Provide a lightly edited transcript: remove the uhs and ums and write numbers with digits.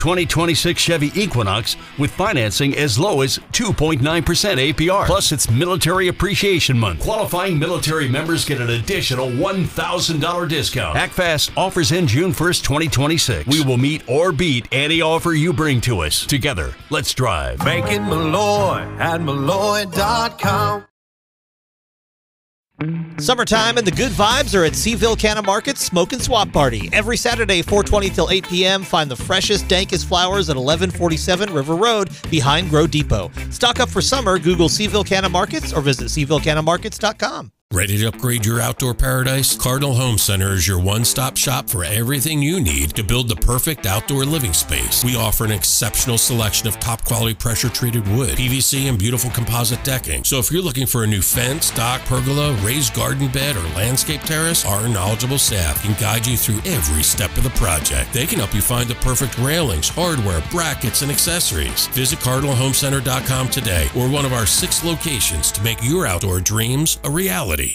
2026 Chevy Equinox with financing as low as 2.9% APR. Plus, it's Military Appreciation Month. Qualifying military members get an additional $1,000 discount. Act fast. Offers end June 1st, 2026. We will meet or beat any offer you bring to us. Together, let's drive. Make it Malloy at Malloy.com. Summertime and the good vibes are at Seaville Canna Market's Smoke and Swap Party. Every Saturday, 4:20 till 8 p.m., find the freshest, dankest flowers at 1147 River Road behind Grow Depot. Stock up for summer. Google Seaville Canna Markets or visit SeavilleCannaMarkets.com. Ready to upgrade your outdoor paradise? Cardinal Home Center is your one-stop shop for everything you need to build the perfect outdoor living space. We offer an exceptional selection of top-quality pressure-treated wood, PVC, and beautiful composite decking. So if you're looking for a new fence, dock, pergola, raised garden bed, or landscape terrace, our knowledgeable staff can guide you through every step of the project. They can help you find the perfect railings, hardware, brackets, and accessories. Visit CardinalHomeCenter.com today or one of our 6 locations to make your outdoor dreams a reality.